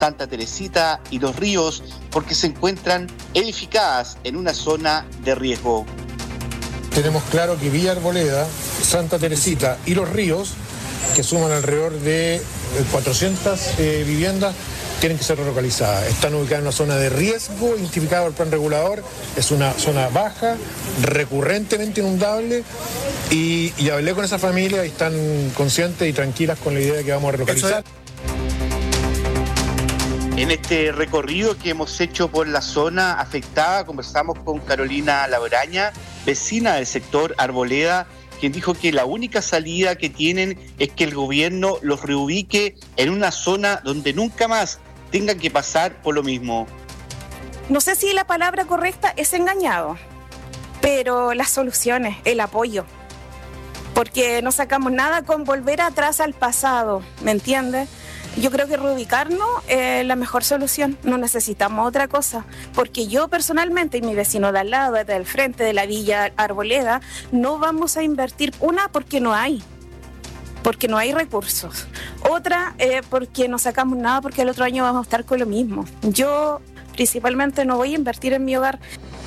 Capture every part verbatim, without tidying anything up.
Santa Teresita y Los Ríos porque se encuentran edificadas en una zona de riesgo. Tenemos claro que Villa Arboleda, Santa Teresita y Los Ríos, que suman alrededor de cuatrocientas eh, viviendas, tienen que ser relocalizadas. Están ubicadas en una zona de riesgo, identificada por el plan regulador, es una zona baja, recurrentemente inundable, y, y hablé con esa familia y están conscientes y tranquilas con la idea de que vamos a relocalizar. En este recorrido que hemos hecho por la zona afectada, conversamos con Carolina Labraña, vecina del sector Arboleda, quien dijo que la única salida que tienen es que el gobierno los reubique en una zona donde nunca más tengan que pasar por lo mismo. No sé si la palabra correcta es engañado, pero las soluciones, el apoyo, porque no sacamos nada con volver atrás al pasado, ¿me entiendes? Yo creo que reubicarnos es la mejor solución, no necesitamos otra cosa, porque yo personalmente y mi vecino de al lado, del frente de la Villa Arboleda, no vamos a invertir, una porque no hay, porque no hay recursos, otra eh, porque no sacamos nada porque el otro año vamos a estar con lo mismo. Yo principalmente no voy a invertir en mi hogar.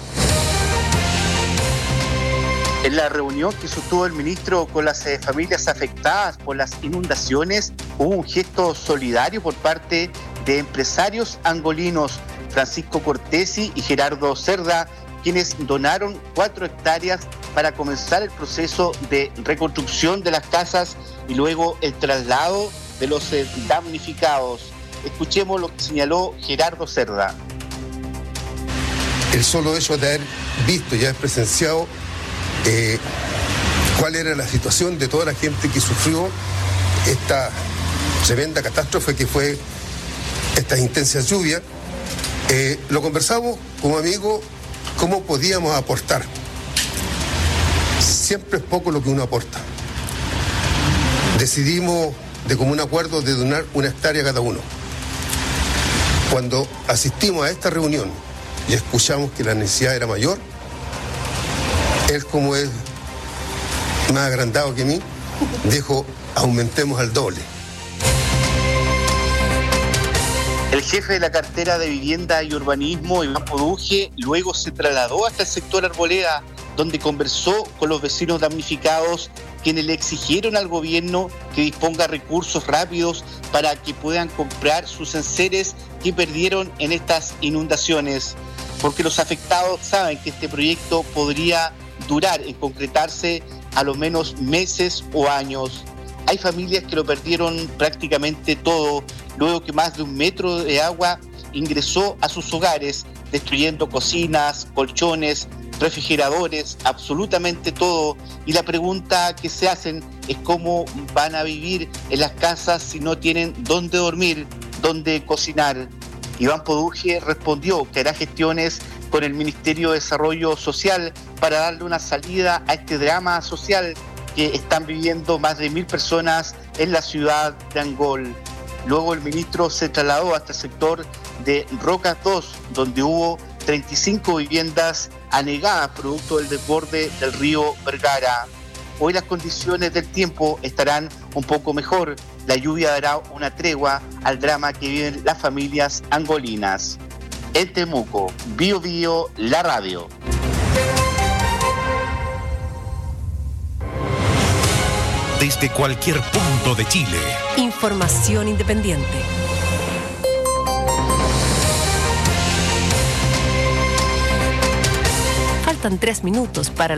En la reunión que sostuvo el ministro con las eh, familias afectadas por las inundaciones, hubo un gesto solidario por parte de empresarios angolinos, Francisco Cortesi y Gerardo Cerda, quienes donaron cuatro hectáreas para comenzar el proceso de reconstrucción de las casas y luego el traslado de los eh, damnificados. Escuchemos lo que señaló Gerardo Cerda. El solo hecho de haber visto y haber presenciado Eh, cuál era la situación de toda la gente que sufrió esta tremenda catástrofe que fue estas intensas lluvias. Eh, lo conversamos como amigos, cómo podíamos aportar. Siempre es poco lo que uno aporta. Decidimos de común acuerdo de donar una hectárea a cada uno. Cuando asistimos a esta reunión y escuchamos que la necesidad era mayor, él, como es más agrandado que mí, dijo, aumentemos al doble. El jefe de la cartera de Vivienda y Urbanismo, Iván Poduje, luego se trasladó hasta el sector Arboleda, donde conversó con los vecinos damnificados, quienes le exigieron al gobierno que disponga recursos rápidos para que puedan comprar sus enseres que perdieron en estas inundaciones, porque los afectados saben que este proyecto podría durar en concretarse a lo menos meses o años. Hay familias que lo perdieron prácticamente todo, luego que más de un metro de agua ingresó a sus hogares, destruyendo cocinas, colchones, refrigeradores, absolutamente todo. Y la pregunta que se hacen es cómo van a vivir en las casas si no tienen dónde dormir, dónde cocinar. Iván Poduje respondió que hará gestiones con el Ministerio de Desarrollo Social para darle una salida a este drama social que están viviendo más de mil personas en la ciudad de Angol. Luego el ministro se trasladó hasta el sector de Rocas dos, donde hubo treinta y cinco viviendas anegadas producto del desborde del río Vergara. Hoy las condiciones del tiempo estarán un poco mejor. La lluvia dará una tregua al drama que viven las familias angolinas. En Temuco, Bio Bio, la radio. Desde cualquier punto de Chile. Información independiente. Faltan tres minutos para